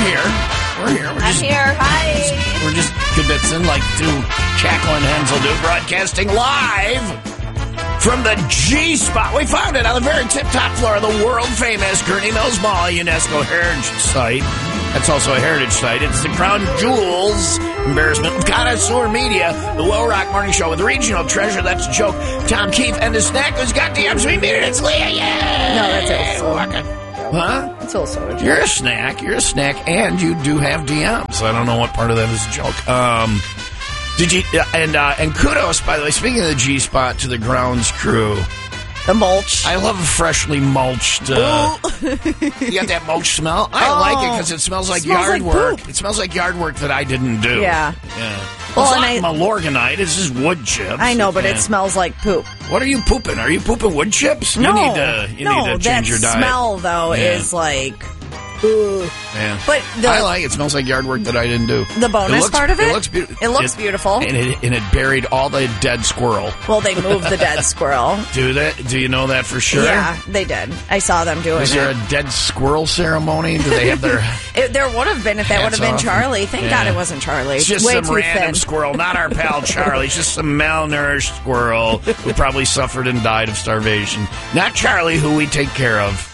We're here. I'm here. Hi. We're just kibitzing like two Cackle and Hensel do, broadcasting live from the G-Spot. We found it on the very tip-top floor of the world-famous Gurney Mills Mall, a UNESCO heritage site. That's also a heritage site. It's the crown jewels, embarrassment of connoisseur media, the Will Rock Morning Show with regional treasure. That's a joke. Tom Keefe and the snack who's got DMs. We made it. It's Leah. Yeah. No, that's also. Huh? It's also a joke. You're a snack. You're a snack, and you do have DMs. I don't know what part of that is a joke. Did you? And kudos, by the way. Speaking of the G-Spot, to the grounds crew. The mulch. I love a freshly mulched. You got that mulch smell? I like it because it smells like yard work. Poop. It smells like yard work that I didn't do. Yeah. Well, it's not Malorganite. It's just wood chips. I know, but it smells like poop. What are you pooping? Are you pooping wood chips? No. You need to change your diet. That smell, though, is like... Ugh. Yeah. But I like it. It smells like yard work that I didn't do. The bonus part of it? It looks beautiful. It looks beautiful. And it buried all the dead squirrel. Well, they moved the dead squirrel. Do you know that for sure? Yeah, they did. I saw them doing it. Was there a dead squirrel ceremony? Did they have their... There would have been if that would have been Charlie. Thank God it wasn't Charlie. It's just way some too random thin. squirrel, not our pal Charlie. It's just some malnourished squirrel who probably suffered and died of starvation. Not Charlie, who we take care of.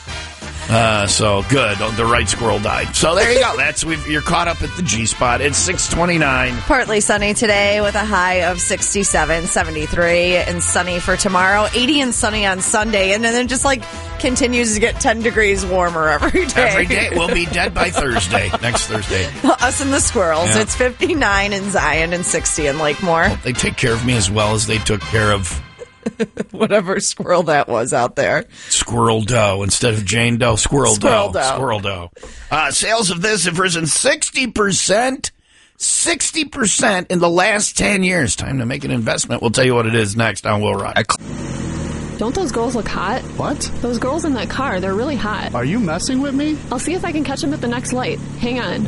So good. The right squirrel died. So there you go. You're caught up at the G-Spot. It's 6:29. Partly sunny today with a high of 67, 73, and sunny for tomorrow. 80 and sunny on Sunday, and then just continues to get 10 degrees warmer every day. Every day. We'll be dead by Thursday. Next Thursday. Us and the squirrels. Yeah. It's 59 in Zion and 60 in Lakemore. Well, they take care of me as well as they took care of whatever squirrel that was out there. Squirrel Doe instead of Jane Doe. Squirrel Doe. Squirrel Doe. Sales of this have risen 60%. 60% in the last 10 years. Time to make an investment. We'll tell you what it is next on Will Rock. Don't those girls look hot? What? Those girls in that car, they're really hot. Are you messing with me? I'll see if I can catch them at the next light. Hang on.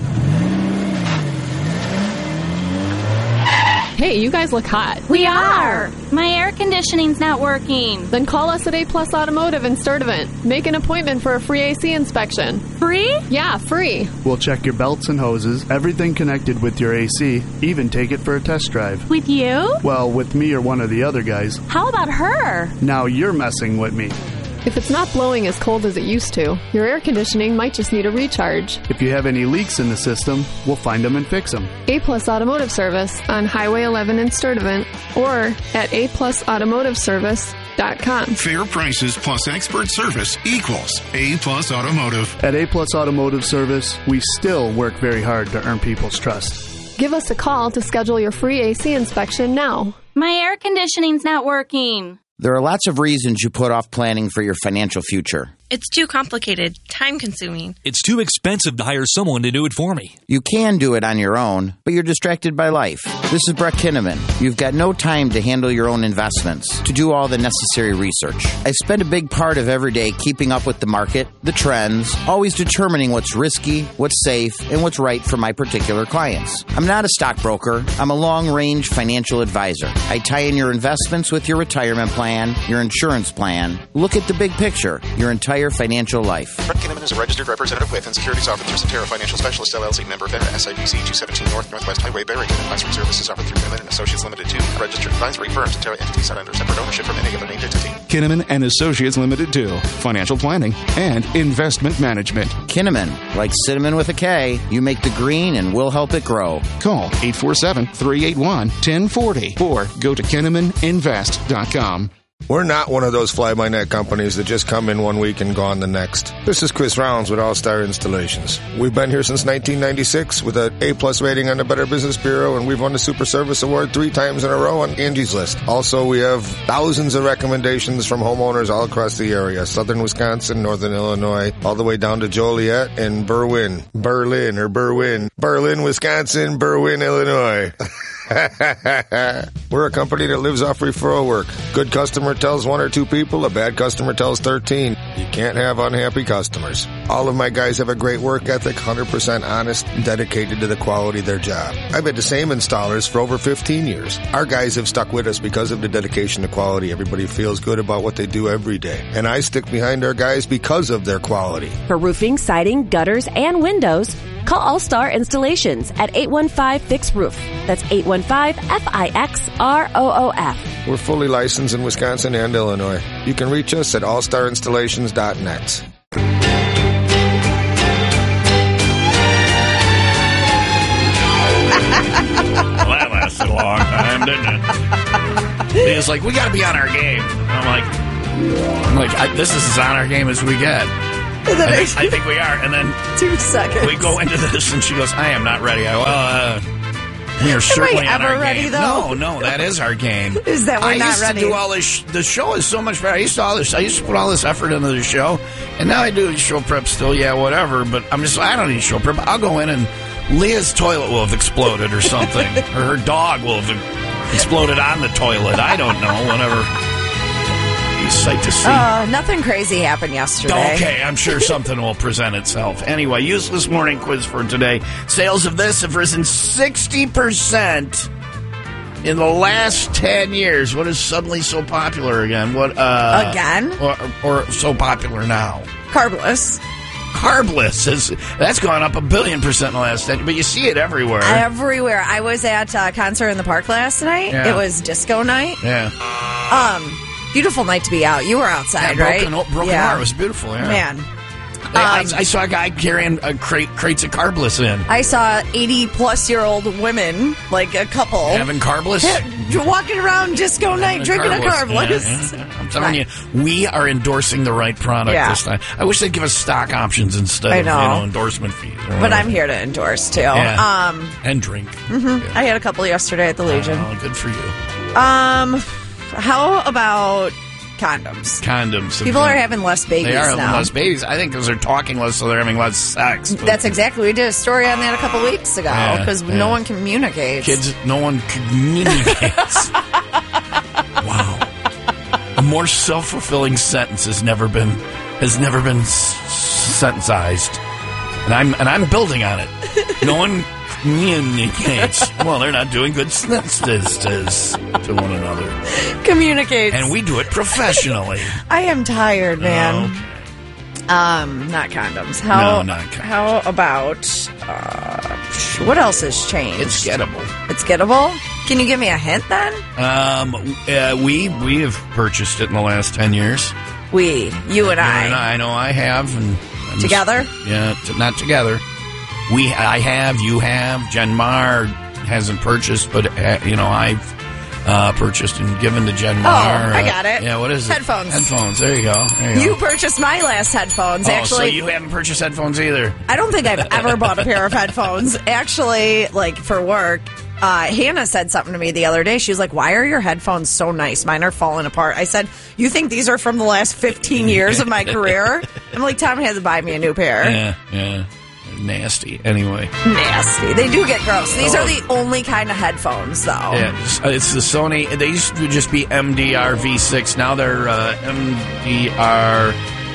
Hey, you guys look hot. We are. My air conditioning's not working. Then call us at A Plus Automotive in Sturtevant. Make an appointment for a free AC inspection. Free? Yeah, free. We'll check your belts and hoses, everything connected with your AC, even take it for a test drive. With you? Well, with me or one of the other guys. How about her? Now you're messing with me. If it's not blowing as cold as it used to, your air conditioning might just need a recharge. If you have any leaks in the system, we'll find them and fix them. A Plus Automotive Service on Highway 11 in Sturtevant or at aplusautomotiveservice.com. Fair prices plus expert service equals A Plus Automotive. At A Plus Automotive Service, we still work very hard to earn people's trust. Give us a call to schedule your free AC inspection now. My air conditioning's not working. There are lots of reasons you put off planning for your financial future. It's too complicated, time-consuming. It's too expensive to hire someone to do it for me. You can do it on your own, but you're distracted by life. This is Brett Kinnaman. You've got no time to handle your own investments, to do all the necessary research. I spend a big part of every day keeping up with the market, the trends, always determining what's risky, what's safe, and what's right for my particular clients. I'm not a stockbroker. I'm a long-range financial advisor. I tie in your investments with your retirement plan, your insurance plan. Look at the big picture, your entire financial life. Brett Kinnaman is a registered representative with and securities offered through Cetera Financial Specialist LLC, member FINRA, SIPC 217 Northwest Highway, Barrington. Advisory services offered through Kinnaman and Associates Limited 2, registered advisory firm. Cetera entities not under separate ownership from any other named entity. Kinnaman and Associates Limited 2, financial planning and investment management. Kinnaman, like cinnamon with a K, you make the green and we'll help it grow. Call 847-381-1040 or go to KinnamanInvest.com. We're not one of those fly-by-night companies that just come in one week and gone the next. This is Chris Rounds with All-Star Installations. We've been here since 1996 with an A-plus rating on the Better Business Bureau, and we've won the Super Service Award 3 times in a row on Angie's List. Also, we have thousands of recommendations from homeowners all across the area. Southern Wisconsin, Northern Illinois, all the way down to Joliet and Berwyn, Wisconsin, Berwyn, Illinois. We're a company that lives off referral work. Good customer tells 1 or 2 people, a bad customer tells 13. You can't have unhappy customers. All of my guys have a great work ethic, 100% honest, and dedicated to the quality of their job. I've had the same installers for over 15 years. Our guys have stuck with us because of the dedication to quality. Everybody feels good about what they do every day. And I stick behind our guys because of their quality. For roofing, siding, gutters, and windows, Call All-Star Installations at 815-FIX-ROOF. That's 815-FIXROOF. We're fully licensed in Wisconsin and Illinois. You can reach us at allstarinstallations.net. Well, that lasted a long time, didn't it? He was like, we got to be on our game. I'm like, this is as on our game as we get. I think we are. And then 2 seconds. We go into this, and she goes, I am not ready. You're certainly on our ready, game. though? No, that is our game. Is that we're not ready? I used to do all this. The show is so much better. I used to put all this effort into the show, and now I do show prep still. Yeah, whatever. But I don't need show prep. I'll go in and Leah's toilet will have exploded or something, or her dog will have exploded on the toilet. I don't know. Whatever. Sight to see. Nothing crazy happened yesterday. Okay, I'm sure something will present itself. Anyway, useless morning quiz for today. Sales of this have risen 60% in the last 10 years. What is suddenly so popular again? What again? Or so popular now? Carbless. That's gone up 1 billion% in the last 10 years. But you see it everywhere. Everywhere. I was at a concert in the park last night. Yeah. It was disco night. Yeah. Beautiful night to be out. You were outside, yeah, right? Broken Heart was beautiful, yeah. Man. I saw a guy carrying crates of Carbliss in. I saw 80-plus-year-old women, like a couple. Having Carbliss? Walking around disco night, drinking a Carbliss. Yeah. I'm telling you, we are endorsing the right product this time. I wish they'd give us stock options instead of endorsement fees. But I'm here to endorse, too. Yeah. And drink. Mm-hmm. Yeah. I had a couple yesterday at the Legion. Good for you. How about condoms? People are having less babies now. They are having less babies. I think because they're talking less, so they're having less sex. But that's exactly. We did a story on that a couple weeks ago because no one communicates. No one communicates. Wow. A more self-fulfilling sentence has never been sentencized, and I'm building on it. No one communicates. Well, they're not doing good sentences to one another. Communicates. And we do it professionally. I am tired, man. Okay. Not condoms. Not condoms. How about what else has changed? It's gettable. It's gettable? Can you give me a hint then? We have purchased it in the last 10 years. You and I. I know I have. And together? Not together. I have, you have, Jen Mar hasn't purchased, but, I've purchased and given to Jen Mar. I got it. Yeah, what is it? Headphones. There you go. You purchased my last headphones. Actually, so you haven't purchased headphones either. I don't think I've ever bought a pair of headphones. Actually, like for work, Hannah said something to me the other day. She was like, why are your headphones so nice? Mine are falling apart. I said, you think these are from the last 15 years of my career? I'm like, Tom had to buy me a new pair. Yeah. Nasty. Anyway. Nasty. They do get gross. These are the only kind of headphones, though. Yeah, it's the Sony. They used to just be MDR V6. Now they're MDR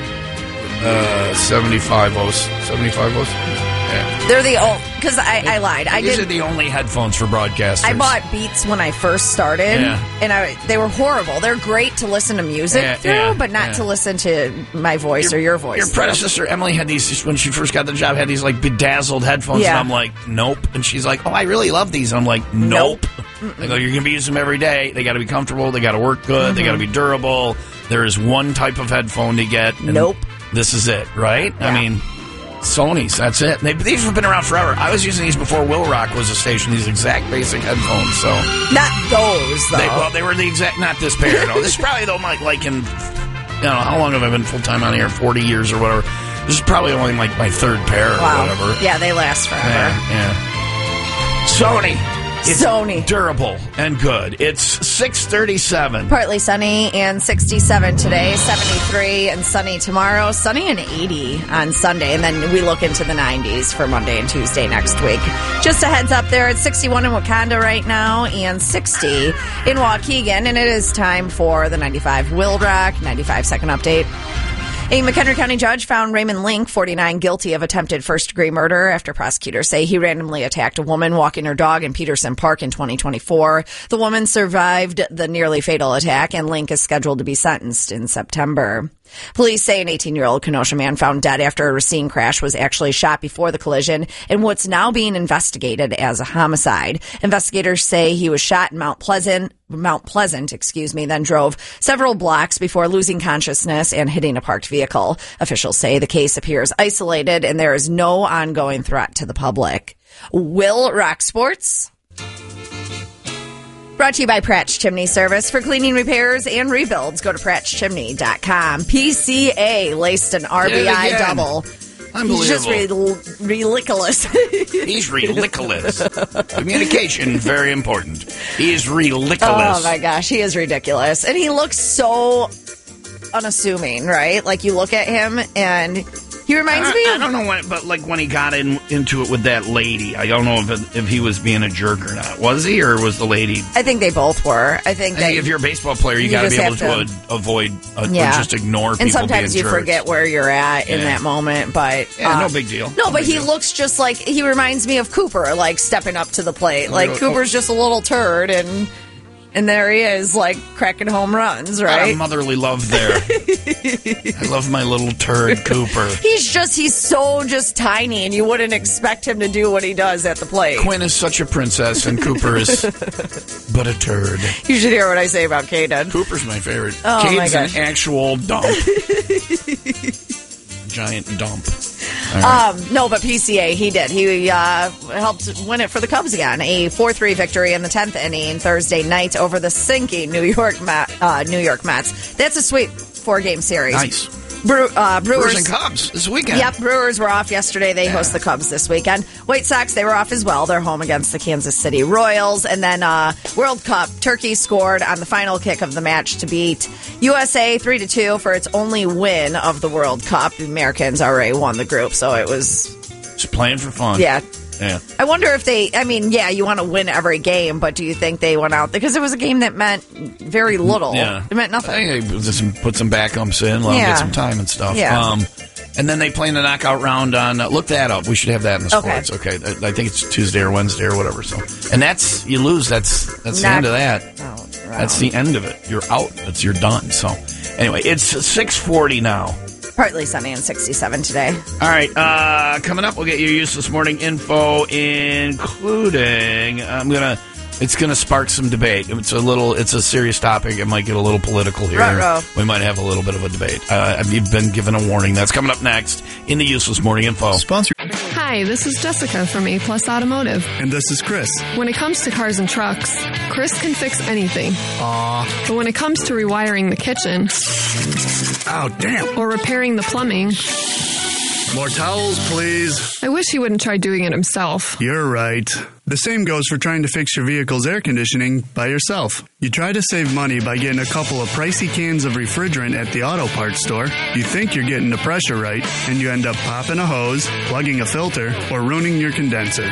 75 Yeah. They're the old, because I lied. These are the only headphones for broadcasters. I bought Beats when I first started, and they were horrible. They're great to listen to music through, but not to listen to my voice or your voice. Your predecessor, Emily, had these, when she first got the job, had these like bedazzled headphones, and I'm like, nope. And she's like, oh, I really love these. And I'm like, nope. I go, you're going to be using them every day. They got to be comfortable. They got to work good. They got to be durable. There is one type of headphone to get. And this is it, right? Yeah. I mean, Sony's, that's it. These have been around forever. I was using these before Will Rock was a station, these exact basic headphones. So not those, though. They were the exact, not this pair. No, this is probably, though, like in, how long have I been full-time on here? 40 years or whatever. This is probably only like my third pair or whatever. Yeah, they last forever. Yeah. Sony. It's durable and good. It's 6:37. Partly sunny and 67 today, 73 and sunny tomorrow, sunny and 80 on Sunday, and then we look into the 90s for Monday and Tuesday next week. Just a heads up there, it's 61 in Wakanda right now and 60 in Waukegan, and it is time for the 95 Will Rock 95-second update. A McHenry County judge found Raymond Link, 49, guilty of attempted first-degree murder after prosecutors say he randomly attacked a woman walking her dog in Peterson Park in 2024. The woman survived the nearly fatal attack, and Link is scheduled to be sentenced in September. Police say an 18-year-old Kenosha man found dead after a Racine crash was actually shot before the collision in what's now being investigated as a homicide. Investigators say he was shot in Mount Pleasant, then drove several blocks before losing consciousness and hitting a parked vehicle. Officials say the case appears isolated and there is no ongoing threat to the public. Will rock sports. Brought to you by Pratt's Chimney Service. For cleaning, repairs, and rebuilds, go to prattschimney.com. PCA laced an RBI double. Unbelievable. He's just ridiculous. He's ridiculous. Communication, very important. He's ridiculous. Oh, my gosh. He is ridiculous. And he looks so unassuming, right? Like, you look at him, and he reminds me of... I don't know when he got into it with that lady. I don't know if he was being a jerk or not. Was he, or was the lady... I think they both were. I think if you're a baseball player, you got to be able to avoid, just ignore people. And sometimes being you jerks. forget where you're at in that moment, but... no big deal. No, but he looks just like... He reminds me of Cooper, like, stepping up to the plate. Like, Cooper's just a little turd, and there he is, like, cracking home runs, right? Got a motherly love there. I love my little turd, Cooper. He's so just tiny, and you wouldn't expect him to do what he does at the plate. Quinn is such a princess, and Cooper is but a turd. You should hear what I say about Caden. Cooper's my favorite. Oh, Caden's an actual dump. Giant dump. No, but PCA, he did. He helped win it for the Cubs again. A 4-3 victory in the 10th inning Thursday night over the sinking New York Mets. That's a sweet 4-game series. Nice. Brewers and Cubs this weekend. Yep, Brewers were off yesterday. They host the Cubs this weekend. White Sox, they were off as well. They're home against the Kansas City Royals. And then World Cup, Turkey scored on the final kick of the match to beat USA 3-2 for its only win of the World Cup. The Americans already won the group, so it was... Just playing for fun. Yeah. Yeah. I wonder if you want to win every game, but do you think they went out? Because it was a game that meant very little. Yeah. It meant nothing. I think they put some backups in, let them get some time and stuff. Yeah. And then they play in the knockout round on, look that up. We should have that in the sports. Okay. I think it's Tuesday or Wednesday or whatever. So, and you lose. That's the end of that. That's the end of it. You're out. You're done. So, anyway, it's 6:40 now. Partly sunny and 67 today. All right, coming up, we'll get your useless morning info, including it's gonna spark some debate. It's a serious topic. It might get a little political here. Ruh-roh. We might have a little bit of a debate. You've been given a warning. That's coming up next in the useless morning info. Sponsor. Hi, this is Jessica from A Plus Automotive. And this is Chris. When it comes to cars and trucks, Chris can fix anything. Aw. But when it comes to rewiring the kitchen... Oh, damn. Or repairing the plumbing... More towels, please. I wish he wouldn't try doing it himself. You're right. The same goes for trying to fix your vehicle's air conditioning by yourself. You try to save money by getting a couple of pricey cans of refrigerant at the auto parts store. You think you're getting the pressure right, and you end up popping a hose, plugging a filter, or ruining your condenser.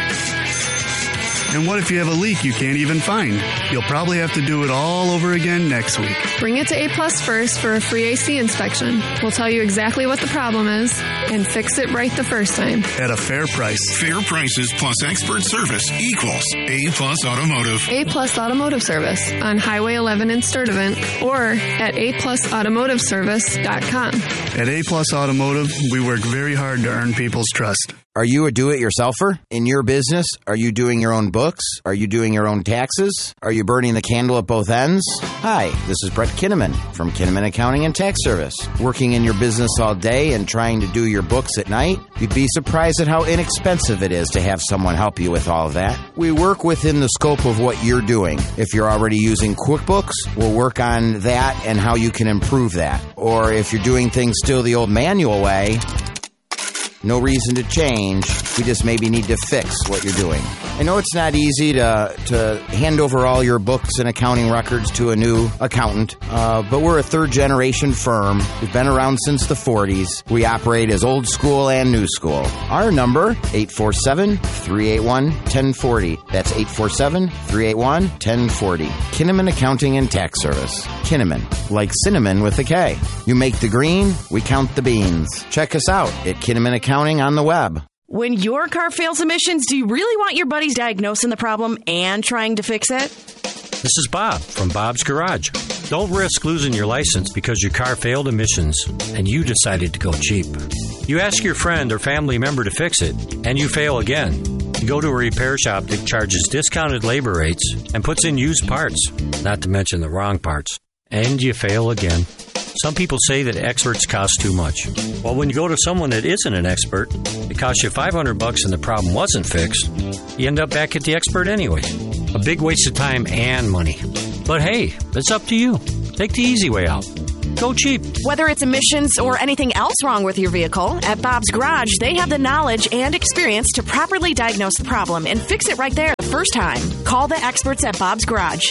And what if you have a leak you can't even find? You'll probably have to do it all over again next week. Bring it to A Plus first for a free AC inspection. We'll tell you exactly what the problem is and fix it right the first time. At a fair price. Fair prices plus expert service equals A Plus Automotive. A Plus Automotive Service on Highway 11 in Sturtevant or at aplusautomotiveservice.com. At A Plus Automotive, we work very hard to earn people's trust. Are you a do-it-yourselfer? In your business, are you doing your own books? Are you doing your own taxes? Are you burning the candle at both ends? Hi, this is Brett Kinnaman from Kinnaman Accounting and Tax Service. Working in your business all day and trying to do your books at night? You'd be surprised at how inexpensive it is to have someone help you with all of that. We work within the scope of what you're doing. If you're already using QuickBooks, we'll work on that and how you can improve that. Or if you're doing things still the old manual way... No reason to change. We just maybe need to fix what you're doing. I know it's not easy to hand over all your books and accounting records to a new accountant, but we're a third-generation firm. We've been around since the 40s. We operate as old school and new school. Our number, 847-381-1040. That's 847-381-1040. Kinnaman Accounting and Tax Service. Kinnaman, like cinnamon with a K. You make the green, we count the beans. Check us out at Kinnaman Accounting on the web. When your car fails emissions, do you really want your buddies diagnosing the problem and trying to fix it? This is Bob from Bob's Garage. Don't risk losing your license because your car failed emissions and you decided to go cheap. You ask your friend or family member to fix it, and you fail again. You go to a repair shop that charges discounted labor rates and puts in used parts, not to mention the wrong parts, and you fail again. Some people say that experts cost too much. Well, when you go to someone that isn't an expert, it costs you $500 and the problem wasn't fixed, you end up back at the expert anyway. A big waste of time and money. But hey, it's up to you. Take the easy way out. Go cheap. Whether it's emissions or anything else wrong with your vehicle, at Bob's Garage, they have the knowledge and experience to properly diagnose the problem and fix it right there the first time. Call the experts at Bob's Garage,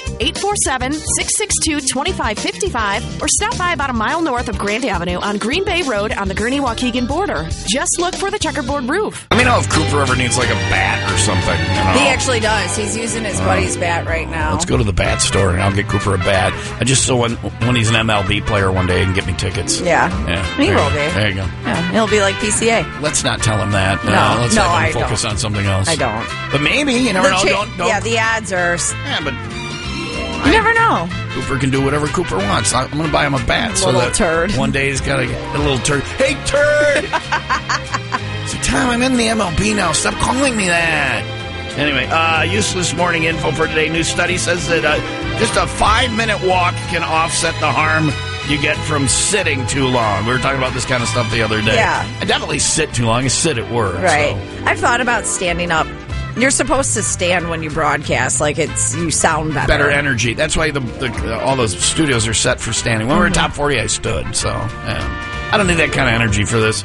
847-662-2555, or stop by about a mile north of Grant Avenue on Green Bay Road on the Gurnee-Waukegan border. Just look for the checkerboard roof. Let me know if Cooper ever needs like a bat or something. You know? He actually does. He's using his buddy's bat right now. Let's go to the bat store and I'll get Cooper a bat. I just so when he's an MLB player one day, he can get me tickets. Yeah. He will be. There you go. Yeah, he'll be like PCA. Let's not tell him that. Let's have him focus on something else. I don't. But maybe, you never know. Don't. Yeah, the ads are... Yeah, but... You never know. Cooper can do whatever Cooper wants. I'm going to buy him a bat. Little turd. One day he's got a little turd. Hey, turd! So, Tom, I'm in the MLB now. Stop calling me that. Anyway, useless morning info for today. New study says that just a 5-minute walk can offset the harm you get from sitting too long. We were talking about this kind of stuff the other day. Yeah. I definitely sit too long. I sit at work. Right. So. I've thought about standing up. You're supposed to stand when you broadcast, like you sound better. Better energy. That's why all those studios are set for standing. When we were top 40, I stood. So I don't need that kind of energy for this.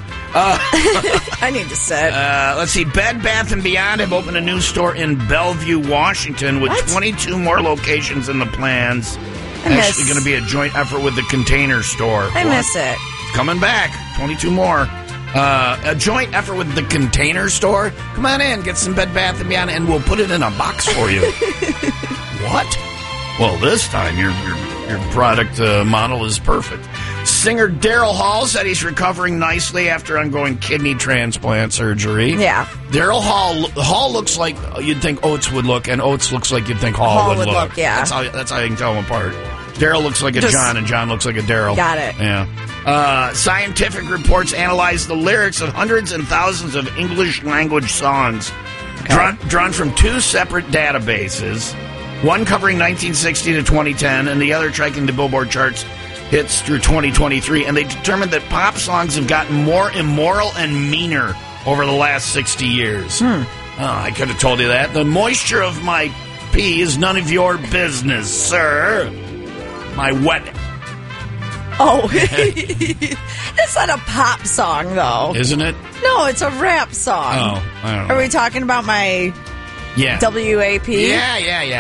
I need to sit. Let's see. Bed Bath & Beyond have opened a new store in Bellevue, Washington, with 22 more locations in the plans. Actually going to be a joint effort with the Container Store. I miss it. Coming back. 22 more. A joint effort with the Container Store. Come on in, get some Bed Bath & Beyond, and we'll put it in a box for you. What? Well, this time your product model is perfect. Singer Daryl Hall said he's recovering nicely after undergoing kidney transplant surgery. Yeah. Daryl Hall looks like you'd think Oates would look, and Oates looks like you'd think Hall would look. Yeah. That's how you can tell them apart. Daryl looks like a John, and John looks like a Daryl. Got it. Yeah. Scientific reports analyze the lyrics of hundreds and thousands of English language songs drawn from two separate databases, one covering 1960 to 2010 and the other tracking the Billboard charts hits through 2023, and they determined that pop songs have gotten more immoral and meaner over the last 60 years. I could have told you that. The moisture of my pee is none of your business, sir. My wet... Oh, it's not a pop song, though. Isn't it? No, it's a rap song. Oh, I don't know. Are we talking about my WAP? Yeah.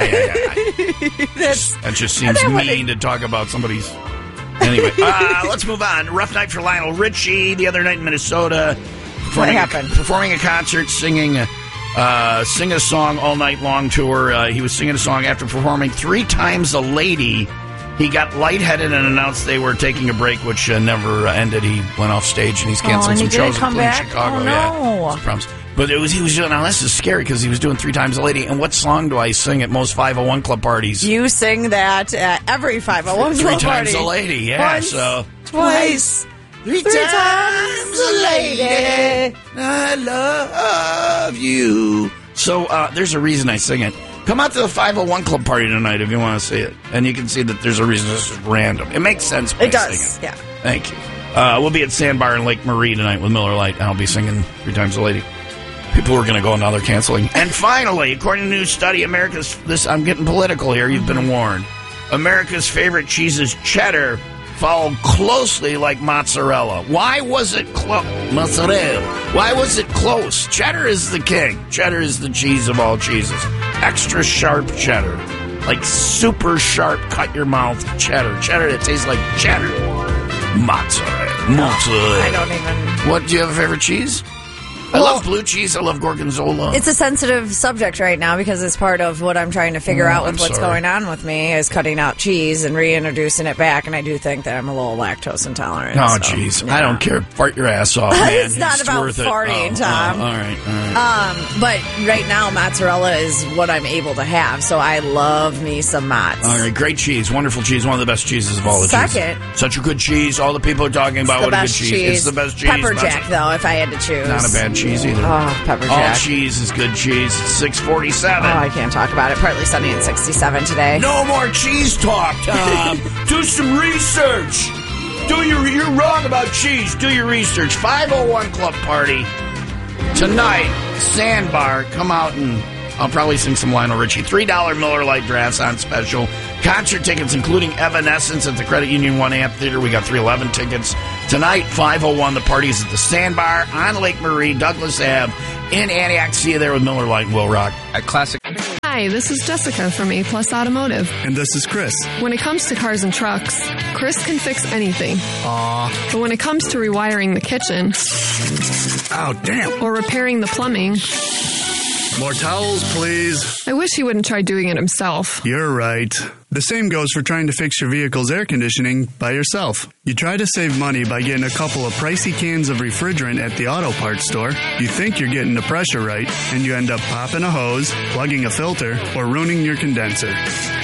That just seems mean to talk about somebody's... Anyway, let's move on. Rough night for Lionel Richie the other night in Minnesota. What happened? Performing a concert, singing Sing a Song All Night Long tour. He was singing a song after performing 3 Times a Lady. He got lightheaded and announced they were taking a break, which never ended. He went off stage and he's canceling some shows in Chicago. Oh, no. Yeah, but he was doing. Now this is scary because he was doing 3 Times a Lady. And what song do I sing at most 501 Club parties? You sing that at every 501 Club party. 3 Times a Lady. Yeah. Once, twice. 3 times a lady. I love you. So there's a reason I sing it. Come out to the 501 Club party tonight if you want to see it. And you can see that there's a reason this is random. It makes sense. It does, yeah. Thank you. We'll be at Sandbar in Lake Marie tonight with Miller Lite, and I'll be singing 3 Times a Lady. People are going to go, now they're canceling. And finally, according to a new study, I'm getting political here, you've been warned. America's favorite cheese is cheddar, followed closely like mozzarella. Why was it close? Mozzarella. Why was it close? Cheddar is the king. Cheddar is the cheese of all cheeses. Extra sharp cheddar. Like super sharp, cut your mouth cheddar. Cheddar that tastes like cheddar. Mozzarella. I don't even... What, do you have a favorite cheese? I love blue cheese. I love gorgonzola. It's a sensitive subject right now because it's part of what I'm trying to figure out with what's going on with me is cutting out cheese and reintroducing it back. And I do think that I'm a little lactose intolerant. Oh, jeez. Yeah. I don't care. Fart your ass off, man. It's not about farting, Tom. All right. But right now, mozzarella is what I'm able to have. So I love me some mozz. All right. Great cheese. Wonderful cheese. One of the best cheeses of all the cheeses. Second. Such a good cheese. All the people are talking about what a good cheese. It's the best cheese. Pepper Jack, though, if I had to choose. Not a bad cheese either. Oh, Pepper Jack. All cheese is good cheese. 647. Oh, I can't talk about it. Partly sunny at 67 today. No more cheese talk, Tom. Do some research. You're wrong about cheese. Do your research. 501 Club Party. Tonight, Sandbar. Come out and I'll probably sing some Lionel Richie. $3 Miller Lite drafts on special. Concert tickets, including Evanescence at the Credit Union 1 Amphitheater. We got 311 tickets. Tonight, 501. The party is at the Sandbar on Lake Marie, Douglas Ave, in Antioch. See you there with Miller Lite and Will Rock. At Classic. Hi, this is Jessica from A Plus Automotive. And this is Chris. When it comes to cars and trucks, Chris can fix anything. Aw. But when it comes to rewiring the kitchen... Oh, damn. Or repairing the plumbing... More towels, please. I wish he wouldn't try doing it himself. You're right. The same goes for trying to fix your vehicle's air conditioning by yourself. You try to save money by getting a couple of pricey cans of refrigerant at the auto parts store. You think you're getting the pressure right, and you end up popping a hose, plugging a filter, or ruining your condenser.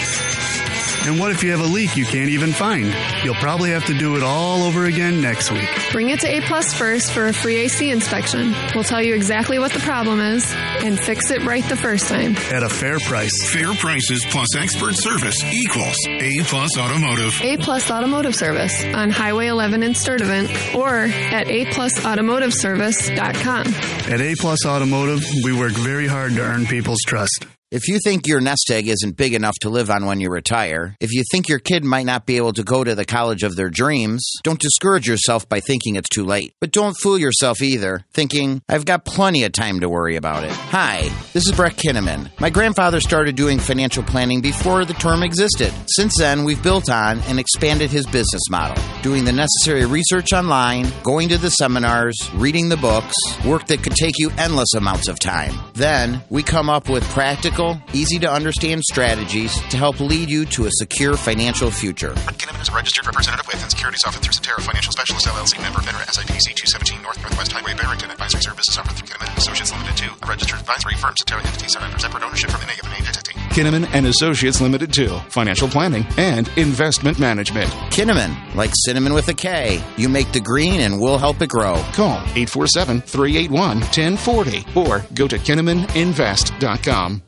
And what if you have a leak you can't even find? You'll probably have to do it all over again next week. Bring it to A Plus first for a free AC inspection. We'll tell you exactly what the problem is and fix it right the first time. At a fair price. Fair prices plus expert service equals A Plus Automotive. A Plus Automotive Service on Highway 11 in Sturtevant or at aplusautomotiveservice.com. At A Plus Automotive, we work very hard to earn people's trust. If you think your nest egg isn't big enough to live on when you retire, if you think your kid might not be able to go to the college of their dreams, don't discourage yourself by thinking it's too late. But don't fool yourself either, thinking, I've got plenty of time to worry about it. Hi, this is Brett Kinnaman. My grandfather started doing financial planning before the term existed. Since then, we've built on and expanded his business model, doing the necessary research online, going to the seminars, reading the books, work that could take you endless amounts of time. Then, we come up with practical, easy-to-understand strategies to help lead you to a secure financial future. Kinnaman is a registered representative with and securities offered through Cetera Financial Specialists, LLC, member FINRA, SIPC 217 Northwest Highway, Barrington. Advisory services offered through Kinnaman Associates Limited 2, a registered advisory firm. Cetera entities are under separate ownership from any of an entity. Kinnaman and Associates Limited 2, financial planning and investment management. Kinnaman, like cinnamon with a K. You make the green and we'll help it grow. Call 847-381-1040 or go to KinnamanInvest.com.